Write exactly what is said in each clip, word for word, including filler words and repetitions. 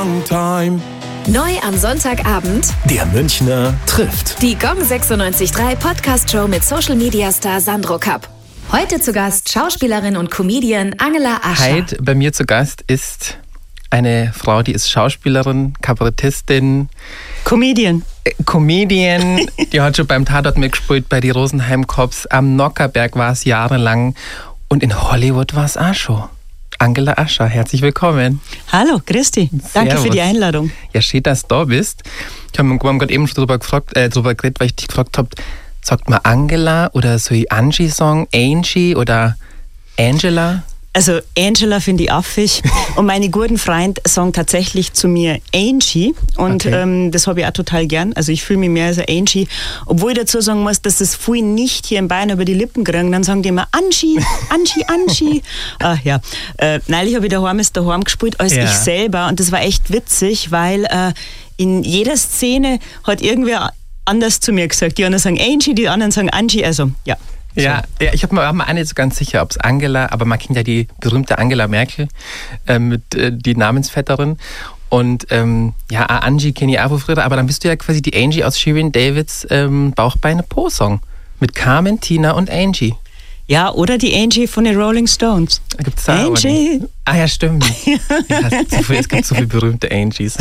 long time. Neu am Sonntagabend. Der Münchner trifft. Die Gong sechsundneunzig Komma drei Podcast-Show mit Social-Media-Star Sandro Kapp. Heute zu Gast Schauspielerin und Comedian Angela Ascher. Heute bei mir zu Gast ist eine Frau, die ist Schauspielerin, Kabarettistin. Comedian. Äh, Comedian. Die hat schon beim Tatort mitgespielt, bei die Rosenheim Cops. Am Nockherberg war es jahrelang. Und in Hollywood war es auch schon. Angela Ascher, herzlich willkommen. Hallo, Christi. Danke Servus. für die Einladung. Ja, schön, dass du da bist. Ich habe gerade eben schon drüber, gefragt, äh, drüber geredet, weil ich dich gefragt habe, sagt man Angela oder soll ich Angie sagen? Angie oder Angela? Also Angela finde ich affig und meine guten Freunde sagen tatsächlich zu mir Angie und Okay. ähm, das habe ich auch total gern. Also ich fühle mich mehr als eine Angie, obwohl ich dazu sagen muss, dass das viele nicht hier im Bein über die Lippen kriegen. Dann sagen die immer Angie, Angie, Angie. ah, ja. Äh, neulich habe ich daheim ist daheim gespielt als Ja. ich selber und das war echt witzig, weil äh, in jeder Szene hat irgendwer anders zu mir gesagt. Die anderen sagen Angie, die anderen sagen Angie, also ja. Ja, ja, ich hab mir, war mir auch nicht so ganz sicher, ob es Angela, aber man kennt ja die berühmte Angela Merkel, äh, mit äh, die Namensvetterin. Und ähm, ja, Angie kenne ich auch von früher, aber dann bist du ja quasi die Angie aus Shirin Davids ähm, Bauchbeine-Po-Song. Mit Carmen, Tina und Angie. Ja, oder die Angie von den Rolling Stones. Gibt's da aber Angie. nicht. Ah ja, stimmt. Ja, es, gibt so viel, es gibt so viele berühmte Angies.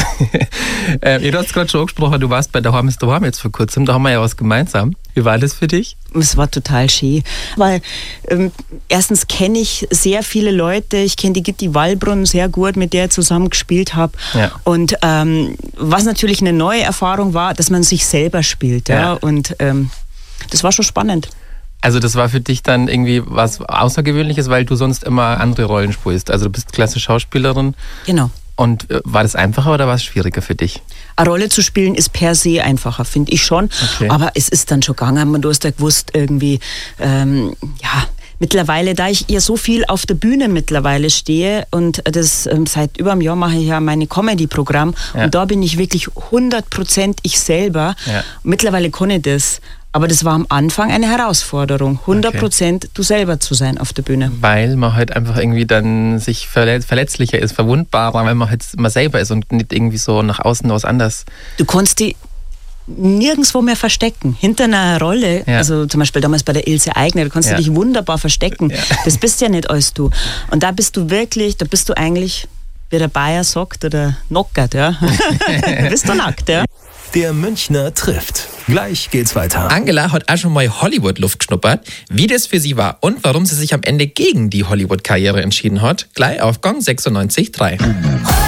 ähm, ja, du hast gerade schon angesprochen, du warst bei Daheim ist Daheim jetzt vor kurzem, da haben wir ja was gemeinsam. Wie war das für dich? Es war total schön, weil ähm, erstens kenne ich sehr viele Leute, ich kenne die Gitti Wallbrunn sehr gut, mit der ich zusammen gespielt habe. Ja. Und ähm, was natürlich eine neue Erfahrung war, dass man sich selber spielt. Ja? Ja. Und ähm, das war schon spannend. Also das war für dich dann irgendwie was Außergewöhnliches, weil du sonst immer andere Rollen spielst. Also du bist klasse Schauspielerin. Genau. Und äh, war das einfacher oder war es schwieriger für dich? Eine Rolle zu spielen ist per se einfacher, finde ich schon. Okay. Aber es ist dann schon gegangen. Du hast ja gewusst, irgendwie, ähm, ja, mittlerweile, da ich ja so viel auf der Bühne mittlerweile stehe und das ähm, seit über einem Jahr mache ich ja meine Comedy-Programm Ja. und da bin ich wirklich hundert Prozent ich selber. Ja. Mittlerweile kann ich das. Aber das war am Anfang eine Herausforderung, hundert Prozent du selber zu sein auf der Bühne. Weil man halt einfach irgendwie dann sich verletz- verletzlicher ist, verwundbarer, weil man halt man selber ist und nicht irgendwie so nach außen was anders. Du konntest die nirgendwo mehr verstecken. Hinter einer Rolle, Ja. also zum Beispiel damals bei der Ilse Aigner, da kannst Ja. du dich wunderbar verstecken. Ja. Das bist ja nicht als du. Und da bist du wirklich, da bist du eigentlich, wie der Bayer sagt, oder knockert, ja. Da bist du nackt, ja. Der Münchner trifft. Gleich geht's weiter. Angela hat auch schon mal Hollywood-Luft geschnuppert. Wie das für sie war und warum sie sich am Ende gegen die Hollywood-Karriere entschieden hat, gleich auf Gong sechsundneunzig Komma drei.